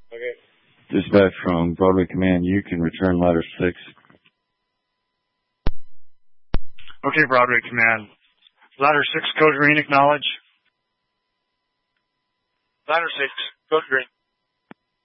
Okay. Dispatch from Broadway Command, you can return ladder 6. Okay, Broadway Command. Ladder 6, code green, acknowledge. Ladder 6, code green.